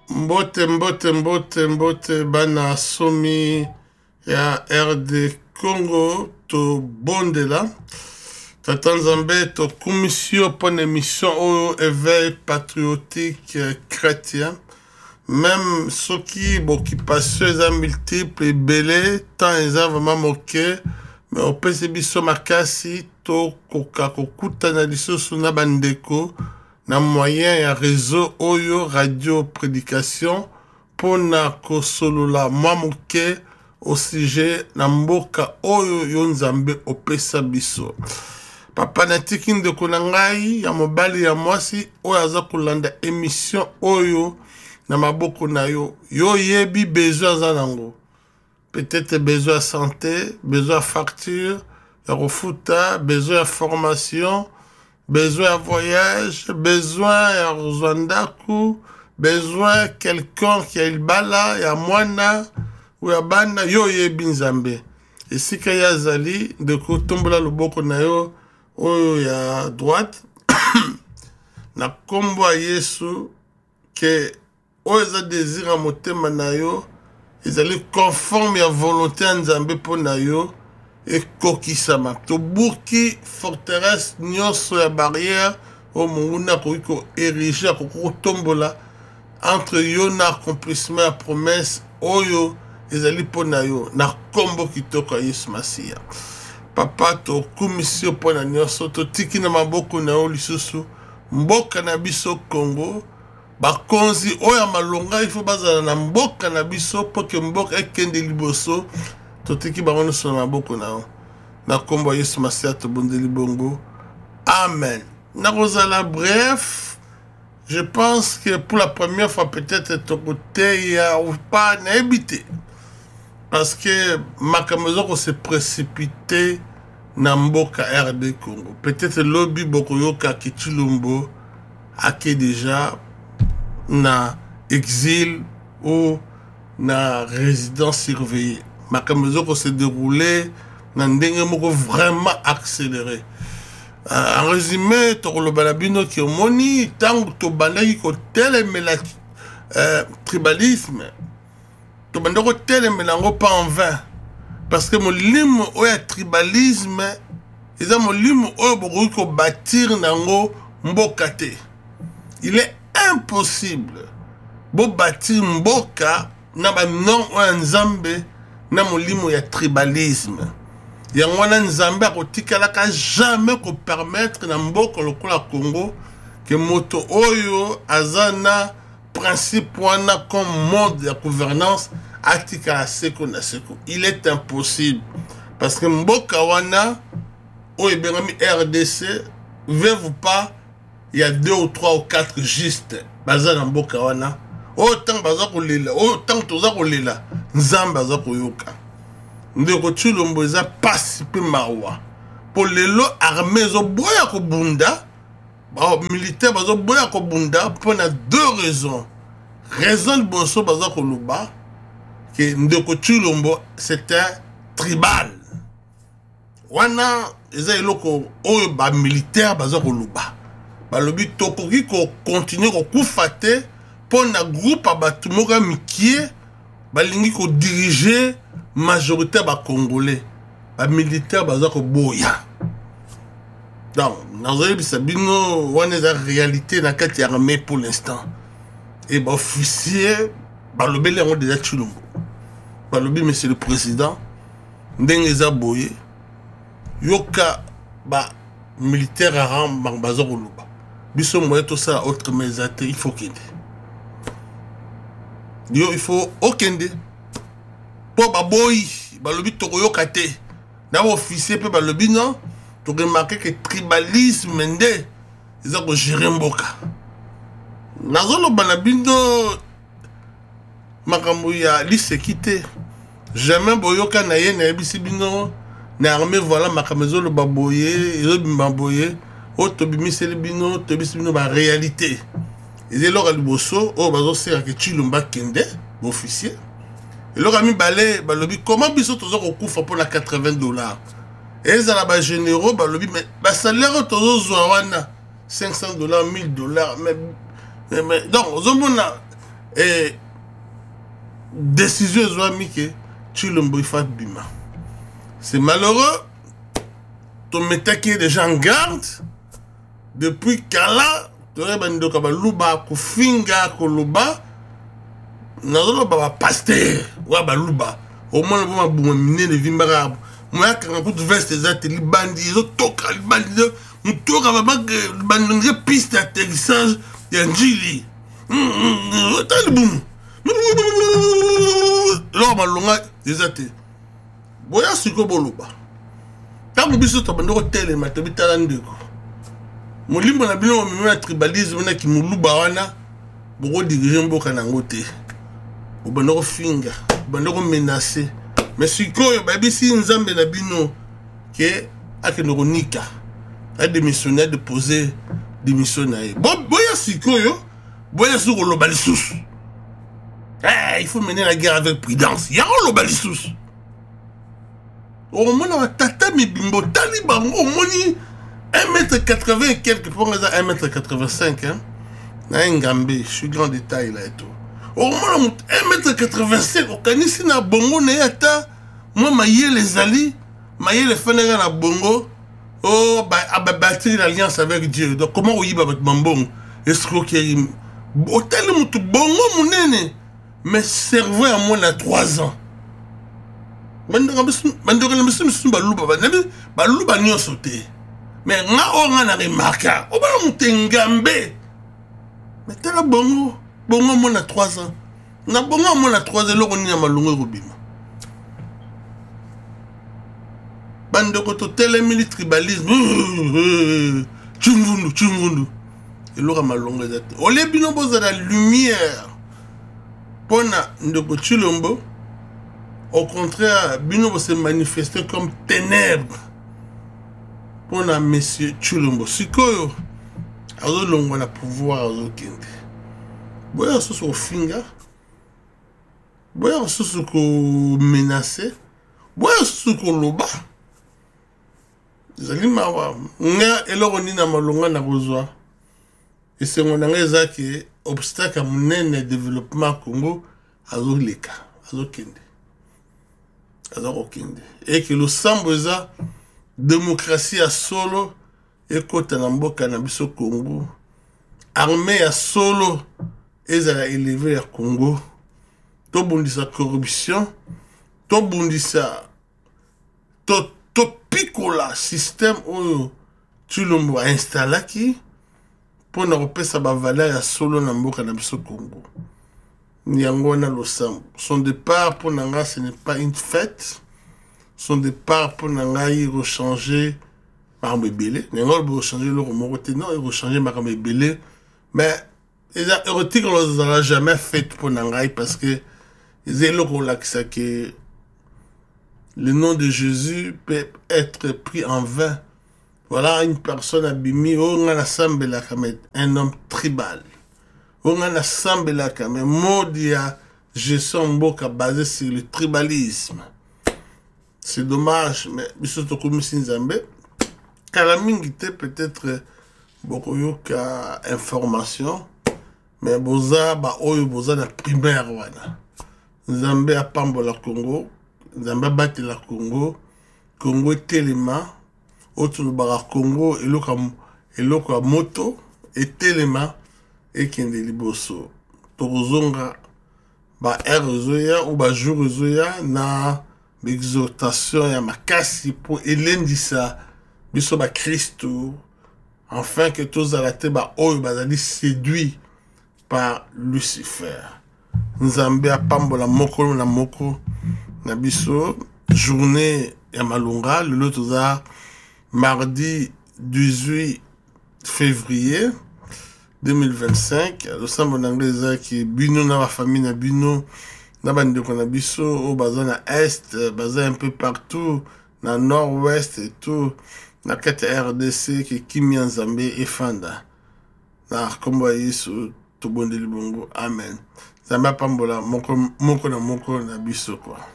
Mbote bana somi ya RD Congo to bondela Tata Nzambe to commission pour une émission au éveil patriotique chrétien même ceux qui occupation les multiples belé tant ils ont vraiment moqué mais au PCB makasi to koka kokuta na lisusu na bandeko na moyen ya réseau oyo radio prédication pona kosolola mamuke au sujet na mboka oyo yo Nzambe opesa biso papa na tikini de konangai ya mobali ya mwasi oyo aza kolanda émission oyo na maboko na yo yo yebi besoin za nango peut-être besoin de santé besoin de facture ya refuta besoin de formation besoin de voyage, besoin de Rwanda, besoin de quelqu'un qui a le bala, ya mwana, ou ya bana, yo ye binzambe. Et si qu'il y a zali, de ko tombola loboko na yo, oyo ya droite, na kombo a Yesu, que oyo za désir a motema na yo, ils allaient conforme à volonté nzambe po na yo, et kokisama to buki forteresse nyonso ya barrière o munguna ko érigé ko tombola entre yo na accomplissement ya promesse oyo ezali pona yo na kombo kitoko Yesu Masia papa to commission pona nyonso to tiki na maboko na yo lisusu mboka na biso Congo bakonzi oya malonga il faut bazala na mboka na biso pour que mboka ekende liboso totiki bango so na maboko na yo na kombo Yesu Masia to bondeli bongo amen na kozala bref je pense que pour la première fois peut-être to côté ya ou pas na habité parce que makambo ko se précipité na mboka RD Congo peut-être lobby bokoyoka Kitulumbo ake déjà na exil ou na résidence surveillée makambo ko se déroulé na ndenge moko vraiment accéléré en résumé to lo balabino ki omoni tango to bandaki ko telemela tribalisme to bandako telemela ngo pas en vain parce que molimo oya tribalisme eza molimo oyo bokoki ko bâtir nango mboka te il est impossible bo bâtir mboka na ba non oya nzambe na molimo ya tribalisme yango wana nzambe akotikalaka jamais ko permettre na mboka lokola Congo que moto oyo azana principe wana comme mode de gouvernance atikala seko na seko il est impossible parce que mboka wana oyo bengami RDC veut pas il y a 2 ou 3 ou 4 juste baza na mboka wana autant baza kolela autant toza kolela nzambe aza koyoka ndeko Tshilombo eza pasi pe mawa po lelo armée zo boya ko bunda ba militaire bazo boya ko bunda pour na 2 raisons raison boso baza ko luba que ndeko Tshilombo c'était tribal wana eza eloko oyo ba militaire baza ko luba ba lobi tokoki ko continuer ko kufate pour na groupe abatu moka mikie balingi ko diriger majorité ba congolais ba militaire baza ko boya donc nazali bisabino wana za réalité na kati ya armée pour l'instant et ba officier ba lobeli ngo déjà Tshilombo ba lobi monsieur le président ndenge za boye yoka ba militaire aram baza ko luba biso moye to ça autre mesate il faut kende yo il faut okende po baboyi balobi tokoyoka te na officier pe balobi non to remarquer que tribalisme nde eza ko gérer mboka nazoloba na bindo makambo ya lisekite jamais boyoka na ye na ebisi bino na armée voilà makambo ezoloba boye ezobima boye o tobimiseli bino tobisi bino ba réalité ezelo ka liboso o bazosera ke Tshilombo kende officier et le rami balé balobi comment biso tozo ko kufa pour la $80 et ça la ba généraux balobi mais ba salaire tozo zwa wana $500 $1000 mais donc zomona et décision ezwami ke Tshilombo ifa bima. C'est malheureux. Ton métaki est déjà en garde. Depuis Kala, tu aurais bandi ka baluba kufinga koloba. Nazolo ba pasteur wa baluba. Au moins ba bumine de vimbara. Moi quand coup de veste ezate li bandi zo toka li bandi mutoka ba bandi piste d'atterrissage ya njili. Talibum. Là malonga ezate. Boya siko boluba. Tango biso to bandoko telema to bitala ndeko. Molimbo na bino mimena tribalisme na ki muluba wana boko diriger mboka nango te. Bandoko finga, bandoko menacer. Mais sikoyo babisi nzambe na bino ke akenoko nika. A démissionné de poser démission na ye. Boya sikoyo, boya siko loba lisusu. Il faut mener la guerre avec prudence. Ya loba lisusu. Au moins, on tata mi bimbo taliban au moins 1m80 et quelques pour 1m85 hein. Na Ngambe, je suis grand détail là et tout. Au moins 1m85 au kanisi na bongo na yata moi maye les ali, maye les fenera na bongo. Oh bah bâtir l'alliance avec Dieu. Donc comment oyiba bat mambong escroquerie. Hôtel mutu bongo munene. Mais cerveau à moins de 3 ans. Baluba n'y sauté. Mais on a remarqué. On va monter Ngambe. Mais t'as la bongo. Bongo mon a 3 ans. Na bongo mon a 3 ans. On y a malongo robima. Bande koto télémili tribalisme. Chumvundu. Et l'aura malongo ezate. Ole bino boza la lumière. Pona ndoko Tshilombo. Au contraire, Bino va se manifester comme ténèbres pour la monsieur Tshilombo. Sikoyo, azo longo na pouvoir azo kende. Boya soso finga, boya soso ko menacer, boya soso ko loba. Zali mawa, nga eloko ni na malonga na kozwa. Et c'est mon angeza qui obstacle à mon développement Congo azo leka, azo kende. Et que le samboza démocratie à solo et kota na mboka na biso Congo armée à solo et à élever à Congo to bundisa corruption to bundisa to picola système où Tshilombo a installé qui pour na repesa ba valeur à solo na mboka na biso Congo. Nyangona Losambo. Son départ pour Nanga, ce n'est pas une fête. Son départ pour Nanga, il rechanger par Mébélé. Nanga, il rechanger le remorté. Non, il rechanger par Mébélé. Mais, les érotiques, on ne l'a jamais fait pour Nanga parce que, ils ont le que le nom de Jésus peut être pris en vain. Voilà une personne abîmée, on a un homme tribal. On a assemblé là quand même modia gestion mboka basé sur le tribalisme. C'est dommage mais bisoto comme Nzambe kalamingi te peut-être beaucoup yoka information mais boza ba oyo boza na primaire wana. Nzambe a pambola Congo, Nzambe bati la Congo, Congo telema autour bara Congo eloko moto et telema et kende liboso tozonga ba erozoya ou ba jourzoya na l'exhortation ya makasi pour elendisa biso ba Christo afin que tous arrêtés ba oyo bazali séduit par Lucifer. Nzambe apambola moko na moko na biso journée ya malunga le toza mardi 18 février 2025, le sambo n'anglais qui bino na la famille na bino na bande ko na biso au bazin na est, bazin un peu partout na nord-ouest et tout na kete RDC qui kimi Nzambe et fanda na kombo yesu to bondeli bongo amen. Nzambe pambola moko na biso quoi.